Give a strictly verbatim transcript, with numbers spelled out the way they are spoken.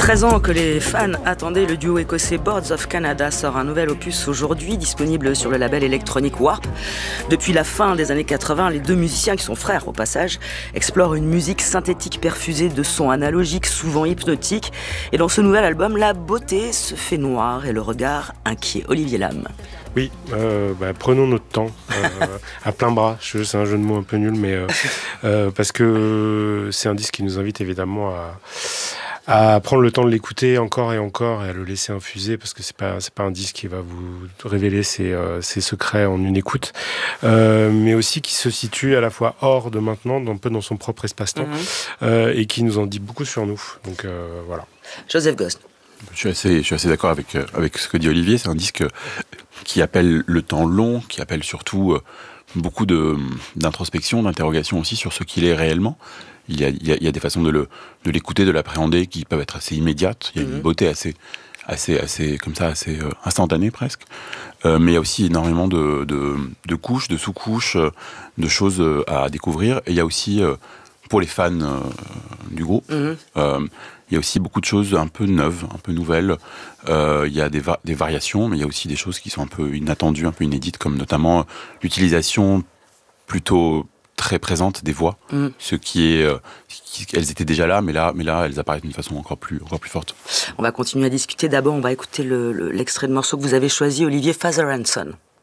treize ans que les fans attendaient, le duo écossais Boards of Canada sort un nouvel opus aujourd'hui, disponible sur le label électronique Warp. Depuis la fin des années quatre-vingts, les deux musiciens, qui sont frères au passage, explorent une musique synthétique perfusée de sons analogiques, souvent hypnotiques. Et dans ce nouvel album, la beauté se fait noire et le regard inquiet. Olivier Lam. Oui, euh, bah, prenons notre temps, euh, à plein bras. Je, c'est un jeu de mots un peu nul, mais euh, euh, parce que c'est un disque qui nous invite évidemment à, à prendre le temps de l'écouter encore et encore et à le laisser infuser, parce que c'est pas c'est pas un disque qui va vous révéler ses, euh, ses secrets en une écoute, euh, mais aussi qui se situe à la fois hors de maintenant, un peu dans son propre espace-temps, mm-hmm. euh, et qui nous en dit beaucoup sur nous. Donc euh, voilà. Joseph Gosn. Je suis assez, je suis assez d'accord avec, avec ce que dit Olivier. C'est un disque qui appelle le temps long, qui appelle surtout beaucoup de, d'introspection, d'interrogation aussi sur ce qu'il est réellement. Il y a, il y a, il y a des façons de, le, de l'écouter, de l'appréhender qui peuvent être assez immédiates. Il y a une beauté assez, assez, assez comme ça, assez instantanée presque. Euh, mais il y a aussi énormément de, de, de couches, de sous-couches, de choses à découvrir. Et il y a aussi, pour les fans euh, du groupe, mmh. euh, il y a aussi beaucoup de choses un peu neuves, un peu nouvelles. Euh, il y a des, va- des variations, mais il y a aussi des choses qui sont un peu inattendues, un peu inédites, comme notamment l'utilisation plutôt très présente des voix. Mm. Ce qui est, euh, qui, elles étaient déjà là, mais là, mais là, elles apparaissent d'une façon encore plus, encore plus forte. On va continuer à discuter. D'abord, on va écouter le, le, l'extrait de morceau que vous avez choisi, Olivier, Father and Son.